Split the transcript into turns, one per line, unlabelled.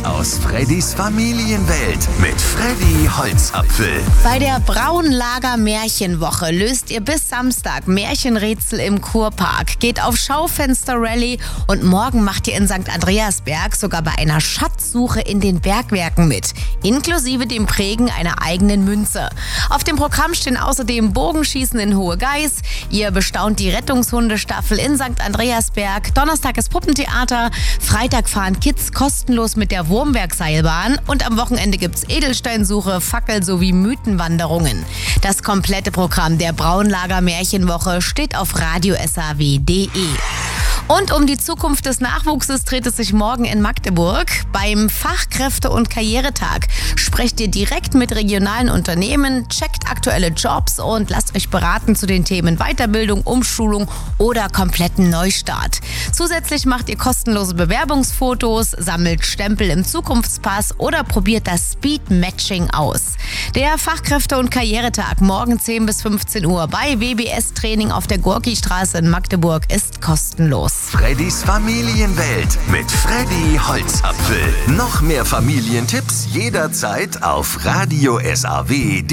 aus Freddys Familienwelt mit Freddy Holzapfel.
Bei der Braunlager Märchenwoche löst ihr bis Samstag Märchenrätsel im Kurpark, geht auf Schaufenster-Rallye und morgen macht ihr in St. Andreasberg sogar bei einer Schatzsuche in den Bergwerken mit, inklusive dem Prägen einer eigenen Münze. Auf dem Programm stehen außerdem Bogenschießen in Hohe Geiß, ihr bestaunt die Rettungshundestaffel in St. Andreasberg, Donnerstag ist Puppentheater, Freitag fahren Kids kostenlos mit der Wurmbergseilbahn und am Wochenende gibt's Edelsteinsuche, Fackel sowie Mythenwanderungen. Das komplette Programm der Braunlager Märchenwoche steht auf radiosaw.de. Und um die Zukunft des Nachwuchses dreht es sich morgen in Magdeburg. Beim Fachkräfte- und Karrieretag sprecht ihr direkt mit regionalen Unternehmen, checkt aktuelle Jobs und lasst euch beraten zu den Themen Weiterbildung, Umschulung oder kompletten Neustart. Zusätzlich macht ihr kostenlose Bewerbungsfotos, sammelt Stempel im Zukunftspass oder probiert das Speed-Matching aus. Der Fachkräfte- und Karrieretag morgen 10 bis 15 Uhr bei WBS Training auf der Gorkistraße in Magdeburg ist kostenlos.
Freddys Familienwelt mit Freddy Holzapfel. Noch mehr Familientipps jederzeit auf radiosaw.de.